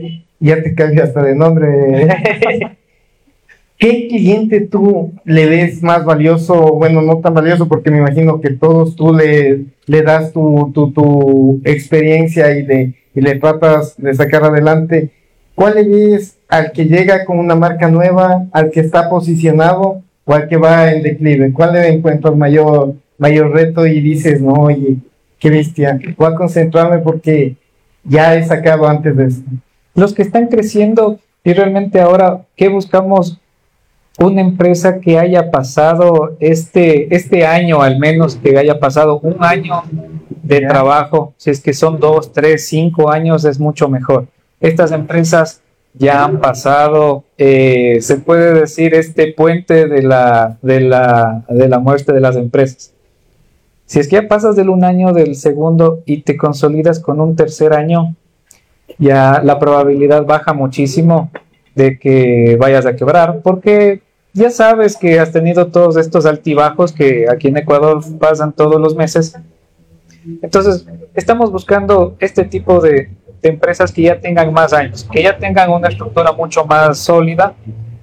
Ya te cambias hasta de nombre. ¿Qué cliente tú le ves más valioso? Bueno, no tan valioso porque me imagino que todos tú le das tu experiencia y le tratas de sacar adelante. ¿Cuál le ves al que llega con una marca nueva, al que está posicionado o al que va en declive? ¿Cuál le encuentras mayor reto y dices, no, oye, qué bestia, voy a concentrarme porque ya he sacado antes de esto? Los que están creciendo y realmente ahora, ¿qué buscamos? Una empresa que haya pasado este año, al menos que haya pasado un año de trabajo. Si es que son 2, 3, 5 años, es mucho mejor. Estas empresas ya han pasado, se puede decir, este puente de la muerte de las empresas. Si es que ya pasas del un año del segundo y te consolidas con un tercer año, ya la probabilidad baja muchísimo de que vayas a quebrar, porque ya sabes que has tenido todos estos altibajos que aquí en Ecuador pasan todos los meses. Entonces, estamos buscando este tipo de empresas que ya tengan más años, que ya tengan una estructura mucho más sólida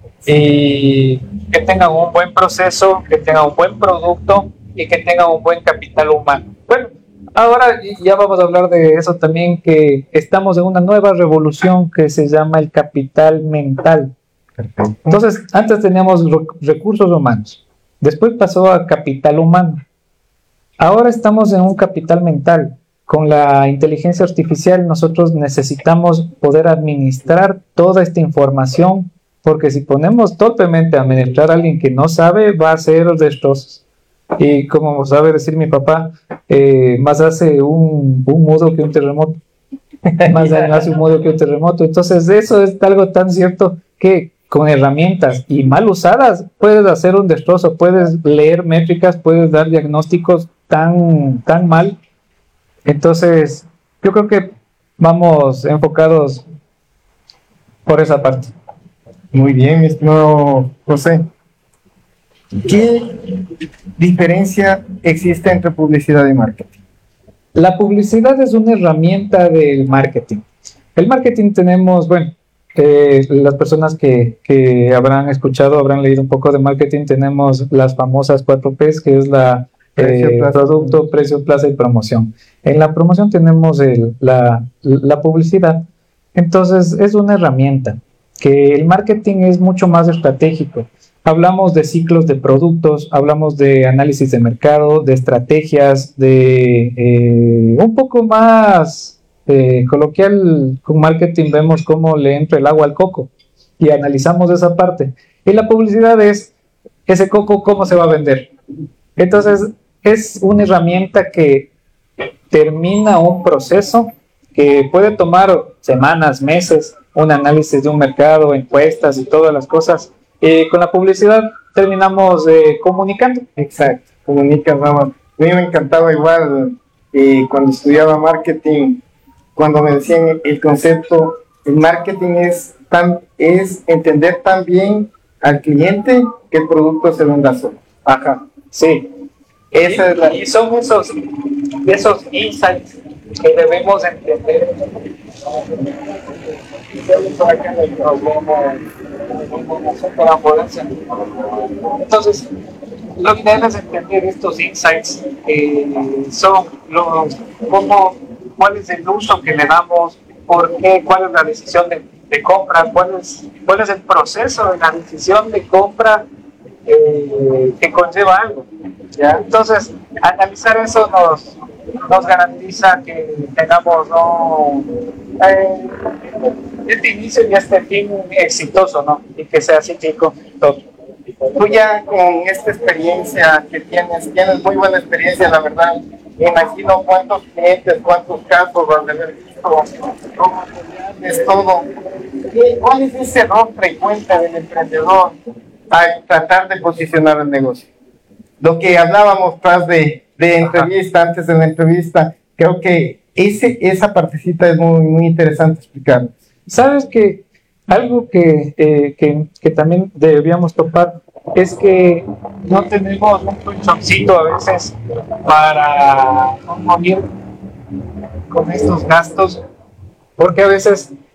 y que tengan un buen proceso, que tengan un buen producto y que tengan un buen capital humano. Bueno, ahora ya vamos a hablar de eso también, que estamos en una nueva revolución que se llama el capital mental. Perfecto. Entonces, antes teníamos recursos humanos, después pasó a capital humano. Ahora estamos en un capital mental. Con la inteligencia artificial nosotros necesitamos poder administrar toda esta información, porque si ponemos torpemente a administrar a alguien que no sabe, va a ser destrozos. Y como sabe decir mi papá, más hace un mudo que un terremoto. Más daño hace un mudo que un terremoto. Entonces eso es algo tan cierto que con herramientas y mal usadas puedes hacer un destrozo, puedes leer métricas, puedes dar diagnósticos tan mal. Entonces yo creo que vamos enfocados por esa parte. Muy bien, mi estimado José. ¿Qué diferencia existe entre publicidad y marketing? La publicidad es una herramienta del marketing. El marketing tenemos, bueno, las personas que habrán escuchado, habrán leído un poco de marketing, tenemos las famosas 4Ps, que es la producto, precio, plaza y promoción. En la promoción tenemos la publicidad. Entonces es una herramienta que el marketing es mucho más estratégico. Hablamos de ciclos de productos, hablamos de análisis de mercado, de estrategias, de un poco más coloquial. Con marketing vemos cómo le entra el agua al coco y analizamos esa parte. Y la publicidad es ese coco, cómo se va a vender. Entonces es una herramienta que termina un proceso que puede tomar semanas, meses, un análisis de un mercado, encuestas y todas las cosas. Con la publicidad terminamos comunicando. Exacto, comunicas, vamos. A mí me encantaba igual cuando estudiaba marketing, cuando me decían el concepto, el marketing es entender tan bien al cliente que el producto se venda solo. Ajá, sí. Y son esos insights que debemos entender. Entonces, lo ideal es entender estos insights, son cuál es el uso que le damos, por qué, cuál es la decisión de compra, cuál es el proceso de la decisión de compra que conlleva algo. ¿Ya? Entonces, analizar eso nos garantiza que tengamos este inicio y este fin exitoso, ¿no? Y que sea cíclico todo. Tú ya con esta experiencia que tienes muy buena experiencia, la verdad. Me imagino cuántos clientes, cuántos casos vas a haber visto, cómo es todo. ¿Cuál es ese error frecuente del emprendedor al tratar de posicionar el negocio? Lo que hablábamos tras de entrevista, antes de la entrevista, creo que esa partecita es muy interesante explicar. Sabes que algo que también debíamos topar es que no tenemos un colchoncito a veces para no morir con estos gastos, porque a veces